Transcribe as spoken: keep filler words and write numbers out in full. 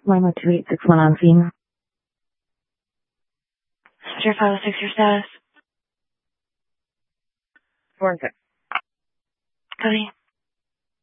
Lima two eight six one on scene. Sector five oh six, your status? Four and six. Copy.